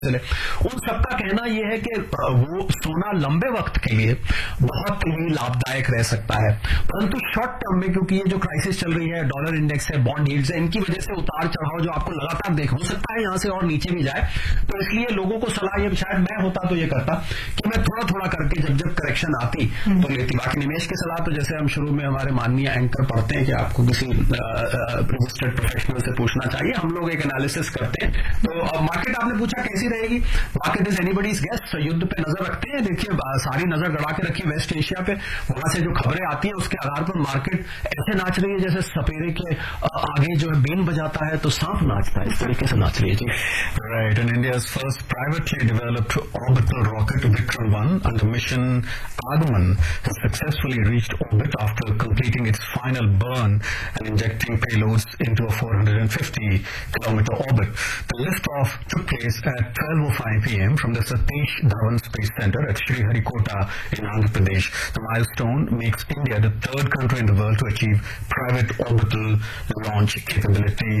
उन सबका कहना यह है कि वो सोना लंबे वक्त के लिए बहुत ही लाभदायक रह सकता है, परंतु शॉर्ट टर्म में क्योंकि ये जो क्राइसिस चल रही है, डॉलर इंडेक्स है, बॉन्ड यील्ड्स है, इनकी वजह से उतार चढ़ाव जो आपको लगातार देख हो सकता है यहां से और नीचे भी जाए। तो इसलिए लोगों को सलाह ये, शायद मैं होता तो ये करता कि मैं थोड़ा थोड़ा करके जब करेक्शन आती तो लेती। बाकी निवेश की सलाह तो जैसे हम शुरू में हमारे माननीय एंकर पढ़ते हैं कि आपको किसी रजिस्टर्ड प्रोफेशनल से पूछना चाहिए, हम लोग एक एनालिसिस करते हैं। तो मार्केट आपने पूछा कैसी रहेगी, मार्केट इज एनीबडीज गेस। युद्ध पे नजर रखते हैं, देखिए सारी नजर गड़ा के रखी वेस्ट एशिया पे, वहां से जो खबरें आती हैं उसके आधार पर मार्केट ऐसे नाच रही है जैसे सपेरे के आगे जो है बीन बजाता है तो सांप नाचता है, इस तरीके से नाच रही है जी। Right, and India's first privately developed orbital rocket Vikram-1 under mission Agman has successfully reached orbit after completing its final burn and injecting payloads into a 450-kilometer orbit. The liftoff took place at 12:05 p.m. from the Satish Dhawan Space Center at Sriharikota in Andhra Pradesh. The milestone makes India the third country in the world to achieve private orbital launch capability.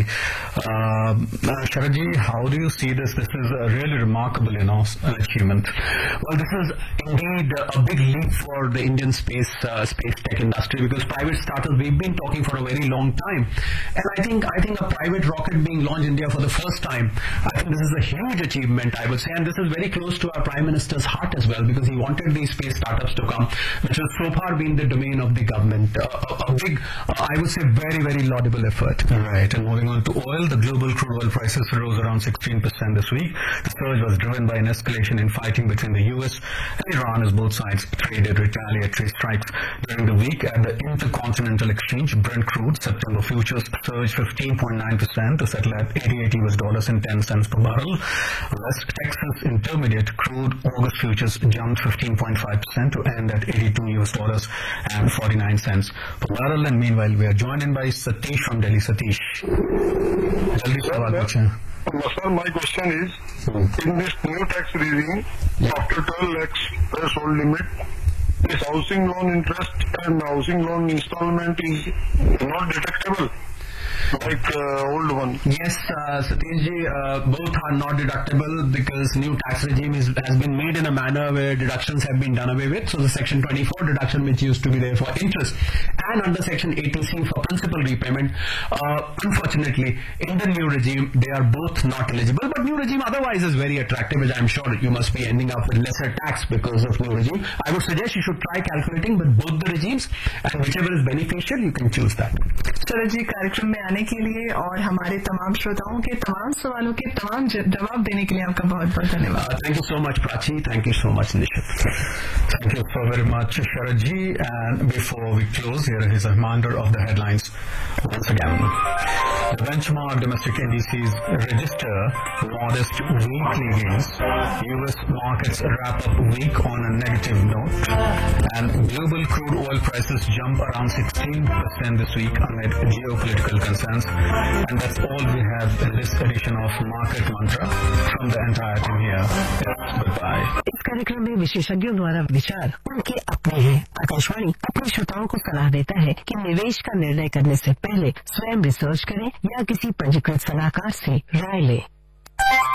Sharadji, how do you see this? This is a really remarkable, achievement. Well, this is indeed a big leap for the Indian space tech industry, because private startups, we've been talking for a very long time, and I think a private rocket being launched in India for the first time, I think this is a huge achievement, I would say, and this is very close to our Prime Minister's heart as well, because he wanted these space startups to come, which has so far been the domain of the government. A big, I would say, very, very laudable effort. Right, and moving on to oil, the global crude oil prices rose around 16% this week. The surge was driven by an escalation in fighting between the US and Iran as both sides traded retaliatory strikes. During the week at the Intercontinental Exchange, Brent crude September futures surged 15.9% to settle at $88.10 per barrel. West Texas Intermediate crude August futures jumped 15.5% to end at $82.49 per barrel. And meanwhile, we are joined in by Satish from Delhi. Satish, jaldi sawal puche. Sir, my question is, in this new tax regime, after 12 lakhs threshold limit, this housing loan interest and housing loan installment is not deductible like old one. Yes, Satish ji, both are not deductible because new tax regime has been made in a manner where deductions have been done away with. So the section 24 deduction, which used to be there for interest, and under section 80C for principal repayment, unfortunately in the new regime they are both not eligible. But new regime otherwise is very attractive, which I'm sure you must be ending up with lesser tax because of new regime. I would suggest you should try calculating with both the regimes, and whichever is beneficial you can choose that. शरद जी, कार्यक्रम में आने के लिए और हमारे तमाम श्रोताओं के तमाम सवालों के तमाम जवाब देने के लिए आपका बहुत बहुत धन्यवाद. Thank you so much, Prachi. Thank you so much, Nishit. Thank you so very much, Sharadji. And before we close, here is a reminder of the headlines once again. The benchmark domestic indices register modest weekly gains. U.S. markets wrap up week on a negative note. And global crude oil prices jump around 16% this week amid geopolitical concerns. And that's all we have in this edition of Market Mantra from the entire team here. Goodbye. इस कार्यक्रम में विशेषज्ञों द्वारा विचार उनके अपने हैं. आकाशवाणी अपने श्रोताओं को सलाह देता है कि निवेश का निर्णय करने से पहले स्वयं रिसर्च करें या किसी पंजीकृत सलाहकार से राय लें.